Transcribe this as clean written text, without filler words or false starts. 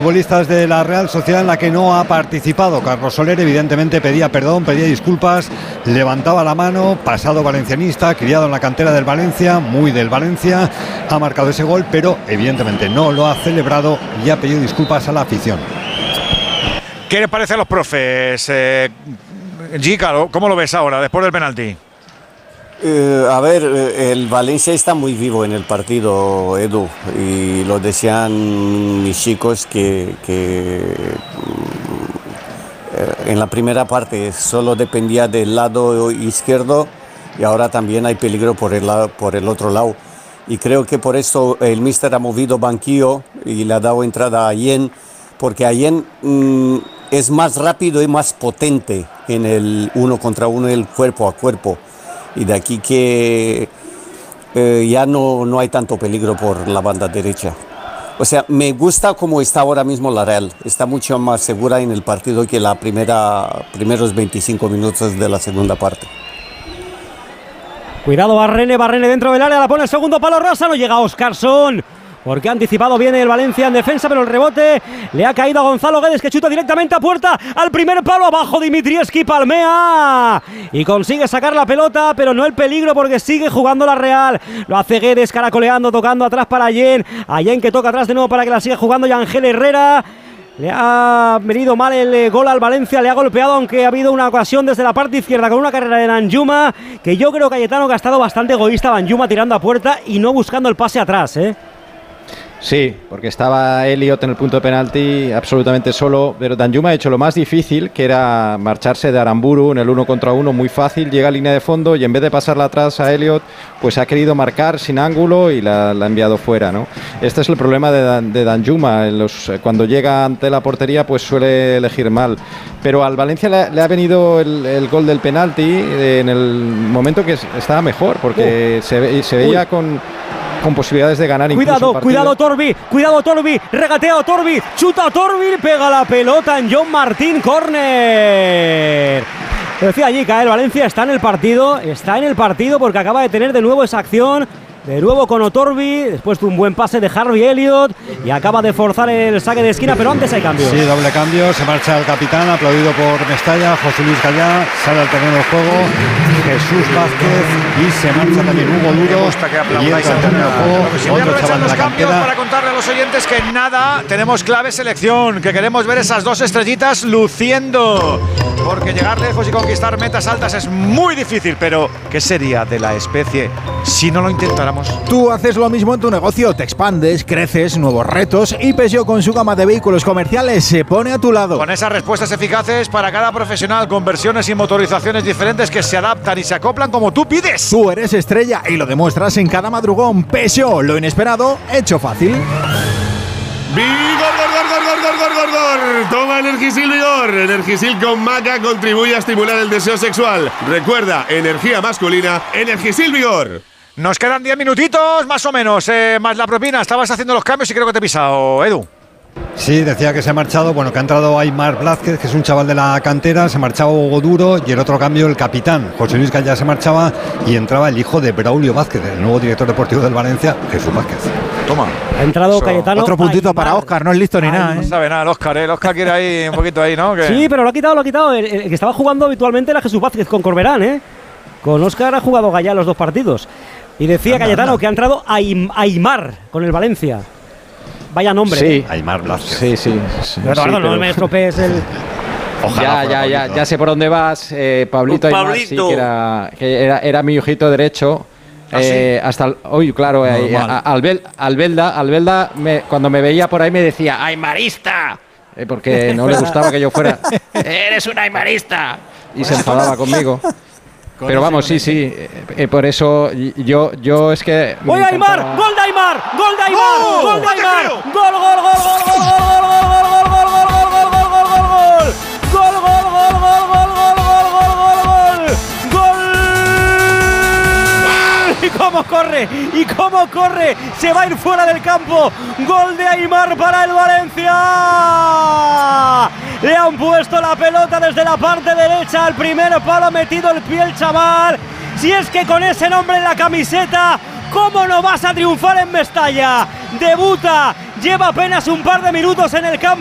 Futbolistas de la Real Sociedad en la que no ha participado. Carlos Soler evidentemente pedía perdón, pedía disculpas, levantaba la mano, pasado valencianista, criado en la cantera del Valencia, muy del Valencia, ha marcado ese gol, pero evidentemente no lo ha celebrado y ha pedido disculpas a la afición. ¿Qué les parece a los profes? Gica, ¿cómo lo ves ahora, después del penalti? El Valencia está muy vivo en el partido, Edu, y lo decían mis chicos que en la primera parte solo dependía del lado izquierdo y ahora también hay peligro por el otro lado. Y creo que por eso el míster ha movido banquillo y le ha dado entrada a Allen, porque Allen es más rápido y más potente en el 1 contra 1, el cuerpo a cuerpo. Y de aquí que ya no hay tanto peligro por la banda derecha. O sea, me gusta cómo está ahora mismo la Real. Está mucho más segura en el partido que la primeros 25 minutos de la segunda parte. Cuidado Barrene dentro del área, la pone el segundo palo Rosa, no llega Óscarson. Porque ha anticipado bien el Valencia en defensa, pero el rebote le ha caído a Gonzalo Guedes, que chuta directamente a puerta, al primer palo, abajo Dimitrievski, palmea y consigue sacar la pelota, pero no el peligro porque sigue jugando la Real. Lo hace Guedes caracoleando, tocando atrás para Allen que toca atrás de nuevo para que la siga jugando y Ángel Herrera. Le ha venido mal el gol al Valencia, le ha golpeado, aunque ha habido una ocasión desde la parte izquierda con una carrera de Danjuma, que yo creo, Cayetano, que ha estado bastante egoísta Danjuma tirando a puerta y no buscando el pase atrás, Sí, porque estaba Elliot en el punto de penalti absolutamente solo, pero Danjuma ha hecho lo más difícil, que era marcharse de Aramburu en el 1 contra 1, muy fácil, llega a línea de fondo y en vez de pasarla atrás a Elliot, pues ha querido marcar sin ángulo y la ha enviado fuera, ¿no? Este es el problema de Danjuma, cuando llega ante la portería pues suele elegir mal, pero al Valencia le ha venido el gol del penalti en el momento que estaba mejor, porque se veía con posibilidades de ganar. Cuidado Torbi, regatea Torbi, chuta Torbi, pega la pelota en John Martín, córner. Decía allí que el Valencia está en el partido porque acaba de tener de nuevo esa acción. De nuevo con Otorbi, después de un buen pase de Harvey Elliott y acaba de forzar el saque de esquina, pero antes hay cambio. Sí, doble cambio, se marcha el capitán, aplaudido por Mestalla, José Luis Gallá, sale al terreno de juego, Jesús Vázquez y se marcha también Hugo Duro. Y entra al terreno de juego otro chaval de la cantera. Para contarle a los oyentes que nada, tenemos clave selección, que queremos ver esas dos estrellitas luciendo, porque llegar lejos y conquistar metas altas es muy difícil, pero ¿qué sería de la especie si no lo intentáramos? Tú haces lo mismo en tu negocio, te expandes, creces, nuevos retos y Peugeot con su gama de vehículos comerciales se pone a tu lado. Con esas respuestas eficaces para cada profesional, con versiones y motorizaciones diferentes que se adaptan y se acoplan como tú pides. Tú eres estrella y lo demuestras en cada madrugón. Peugeot, lo inesperado, hecho fácil. ¡Vigor! Toma Energisil Vigor. Energisil con maca contribuye a estimular el deseo sexual. Recuerda, energía masculina, Energisil Vigor. Nos quedan 10 minutitos, más o menos, más la propina. Estabas haciendo los cambios y creo que te he pisado, Edu. Sí, decía que se ha marchado, que ha entrado Aymar Blázquez, que es un chaval de la cantera, se marchaba Hugo Duro y el otro cambio el capitán, José Luis Gallá se marchaba y entraba el hijo de Braulio Vázquez, el nuevo director deportivo del Valencia, Jesús Vázquez. Toma. Ha entrado Cayetano. Otro puntito para Óscar, no es listo ni nada. No sabe nada el Óscar, el Óscar quiere ahí un poquito ahí, ¿no? Sí, pero lo ha quitado. El que estaba jugando habitualmente era Jesús Vázquez con Corberán, Con Óscar ha jugado Gallá los dos partidos. Y decía Cayetano que ha entrado Aymar con el Valencia. Vaya nombre. Sí. Aymar Blázquez. Sí. Pero no me estropees el... Ojalá ya sé por dónde vas, Pablito Aymar, sí, que era mi ojito derecho. Hasta hoy, claro, Albelda cuando me veía por ahí me decía ¡Aymarista! Porque no le gustaba que yo fuera ¡Eres un aymarista! Y se enfadaba conmigo. Pero vamos, sí, por eso yo es que... ¡Oye, Aymar! ¡Gol de Aymar! ¡Gol de Aymar! ¡Gol de Aymar! ¡Gol! ¡Y cómo corre! ¡Se va a ir fuera del campo! ¡Gol de Aymar para el Valencia! Le han puesto la pelota desde la parte derecha al primer palo, ha metido el pie el chaval. Si es que con ese nombre en la camiseta, ¿cómo no vas a triunfar en Mestalla? Debuta lleva apenas un par de minutos en el campo.